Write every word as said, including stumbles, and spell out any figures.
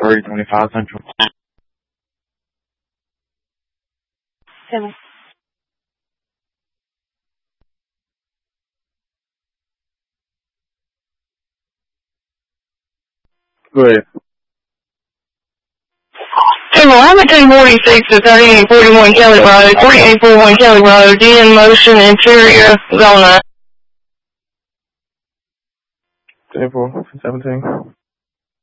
thirty twenty-five Central. Seven. Go ahead. General, I'm at two forty-six to thirty-eight forty-one Kelly Road, forty-eight forty-one Kelly Road, D in motion, interior, zone nine. ten four seventeen.